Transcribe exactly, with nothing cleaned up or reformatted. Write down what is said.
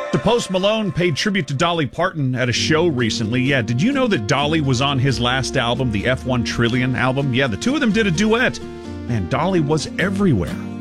The Post Malone paid tribute to Dolly Parton at a show recently. Yeah, did you know that Dolly was on his last album, the F one Trillion album? Yeah, the two of them did a duet. Man, Dolly was everywhere.